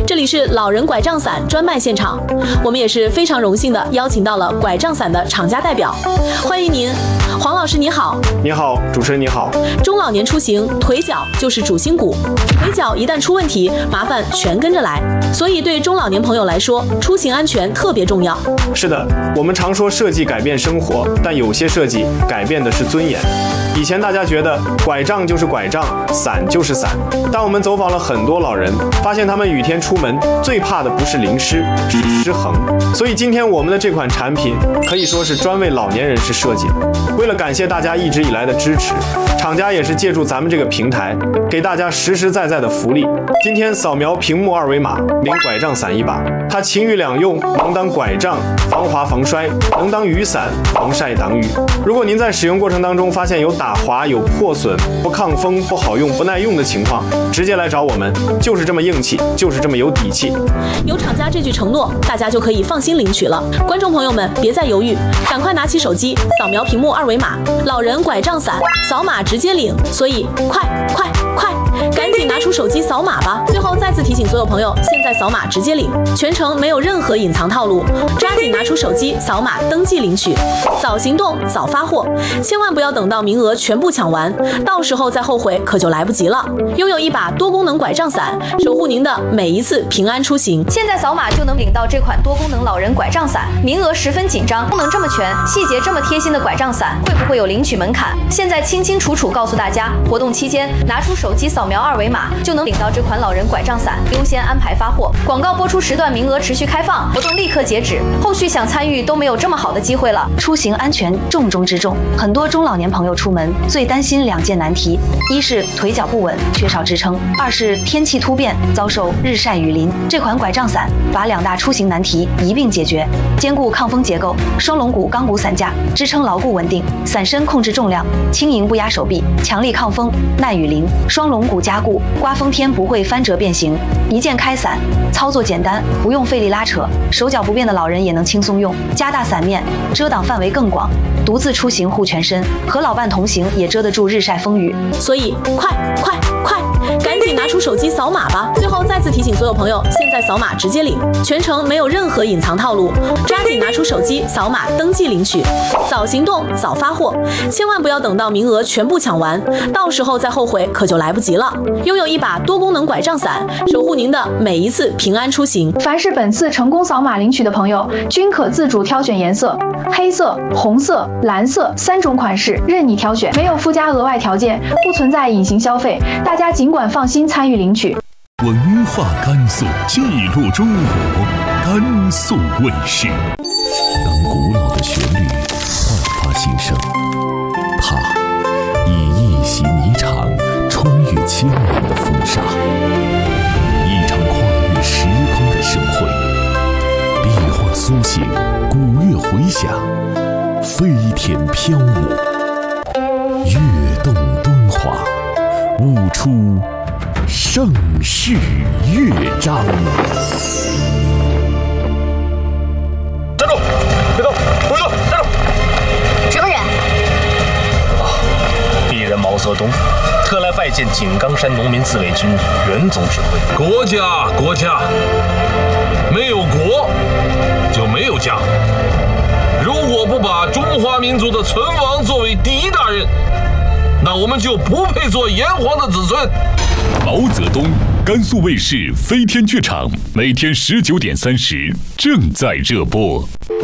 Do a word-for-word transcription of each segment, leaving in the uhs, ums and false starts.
这里是老人拐杖伞专卖现场，我们也是非常荣幸的邀请到了拐杖伞的厂家代表，欢迎您，黄老师你好。 你好，主持人你好。 中老年出行，腿脚就是主心骨，腿脚一旦出问题，麻烦全跟着来，所以对中老年朋友来说，出行安全特别重要。 是的，我们常说设计改变生活，但有些设计改变的是尊严。以前大家觉得拐杖就是拐杖，伞就是伞，但我们走访了很多老人，发现他们雨天出门最怕的不是淋湿，是失衡。所以今天我们的这款产品可以说是专为老年人士设计的。为了感谢大家一直以来的支持，厂家也是借助咱们这个平台，给大家实实在在的福利。今天扫描屏幕二维码，领拐杖伞一把，它晴雨两用，能当拐杖，防滑防摔，能当雨伞，防晒挡雨。如果您在使用过程当中发现有打滑、有破损、不抗风、不好用、不耐用的情况，直接来找我们，就是这么硬气，就是这么有底气。 有厂家这句承诺，大家就可以放心领取了。观众朋友们，别再犹豫，赶快拿起手机，扫描屏幕二维码，老人拐杖伞，扫码直接领。所以快快快，赶紧拿出手机扫码吧！最后再次提醒所有朋友，现在扫码直接领，全程没有任何隐藏套路，抓紧拿出手机扫码登记领取，早行动早发货，千万不要等到名额全部抢完，到时候再后悔可就来不及了。拥有一把多功能拐杖伞，守护您的每一次平安出行。 现在扫码就能领到这款多功能老人拐杖伞，名额十分紧张，功能这么全，细节这么贴心的拐杖伞，会不会有领取门槛？现在清清楚楚告诉大家，活动期间拿出手机扫描二维码就能领到这款老人拐杖伞，优先安排发货。广告播出时段名额持续开放，活动立刻截止，后续想参与都没有这么好的机会了。 出行安全重中之重，很多中老年朋友出门最担心两件难题，一是腿脚不稳缺少支撑，二是天气突变遭受日晒雨淋。这款拐杖伞把两大出行难题一并解决，兼顾抗风结构，双龙骨钢骨伞架支撑牢固稳定，伞身控制重量，轻盈不压手臂，强力抗风耐雨淋，双龙骨加固，刮风天不会翻折变形，一键开伞，操作简单，不用费力拉扯，手脚不便的老人也能轻松用，加大伞面，遮挡范围更广，独自出行护全身，和老伴同行也遮得住日晒风雨。 所以快快快，赶紧拿出手机扫码吧！最后再次提醒所有朋友，现在扫码直接领，全程没有任何隐藏套路，抓紧拿出手机扫码登记领取，早行动早发货，千万不要等到名额全部抢完，到时候再后悔可就来不及了。拥有一把多功能拐杖伞，守护您的每一次平安出行。 凡是本次成功扫码领取的朋友，均可自主挑选颜色，黑色、红色、蓝色三种款式任你挑选，没有附加额外条件，不存在隐形消费，大家尽管放心参与领取。 文化甘肃，记录中国，甘肃卫视。当古老的旋律焕发新生，它以一袭霓裳穿越千年的风沙，一场跨越时空的盛会。壁画苏醒，古乐回响，飞天飘舞，跃动敦煌，舞出盛世乐章。 站住！别动！不许动！站住！ 什么人？ 啊，鄙人毛泽东特来拜见井冈山农民自卫军袁总指挥。 国家，国家，没有国就没有家。如果不把中华民族的存亡作为第一大任，那我们就不配做炎黄的子孙。 毛泽东，甘肃卫视飞天剧场，每天十九点三十正在热播。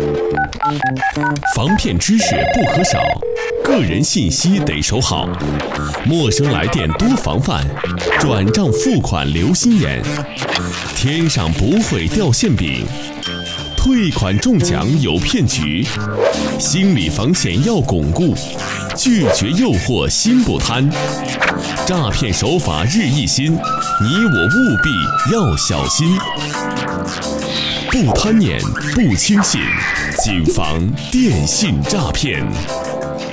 防骗知识不可少，个人信息得守好，陌生来电多防范，转账付款留心眼，天上不会掉馅饼，退款中奖有骗局，心理防线要巩固，拒绝诱惑心不贪，诈骗手法日益新，你我务必要小心，不贪念不轻信，谨防电信诈骗。